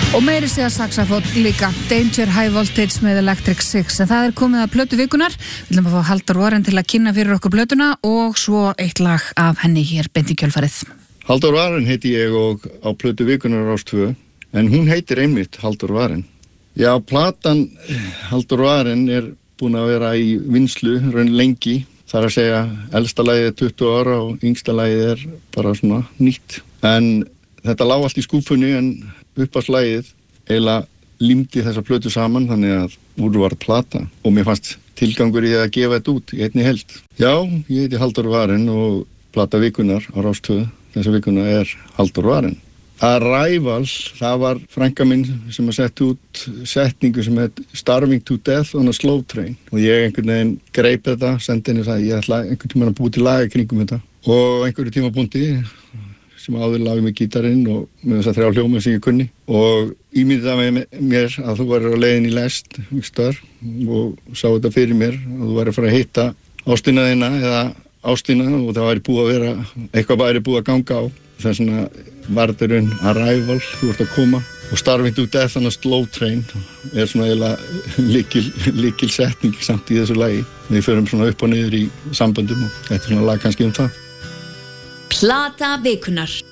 Og meiri segja saxafótt líka Danger High Voltage með Electric Six. En það komið að plötu vikunar. Við viljum að fá Halldór Warren til að kynna fyrir okkur plötuna og svo eitt lag af henni hér beint í kjölfarið. Halldór Warren heiti ég og á plötu vikunar Rás 2, en hún heitir einmitt Halldór Warren. Já, platan Halldór Warren búin að vera í vinnslu raun lengi. Það að segja, elsta lagið 20 ára og yngsta lagið bara svona nýtt. En þetta lá allt í skúfunni en uppáslagið eiginlega límdi þessa plötu saman þannig að úr var plata og mér fannst tilgangur í að gefa þetta út í einni heild. Já, ég heiti Halldór Warren og plata vikunar á Rás 2 þessa vikuna Halldór Warren. Arrivals, það var frænka minn sem að setja út setningu sem Starving to Death on a Slow Train og ég einhvern veginn greip þetta, sendi henni og sagði ég ætla einhvern tímann að búa til lag kringum þetta og einhverju tímapunkti sem áður lagði með gítarinn og með þess að 3 hljóma sem ég kunni og ímyndaði með mér að þú værir á leiðin í lest og sá þetta fyrir mér að þú værir að fara að hitta ástina þína eða ástina og það væri búið að vera eitthvað væri búið að ganga á þess vegna varðurinn Arrival, þú ert að koma og Starving to Death on a Slow Train svona eiginlega líkil setning samt í þessu lagi við förum svona upp og niður í samböndum og þetta svona lag kannski það Plata vikunar.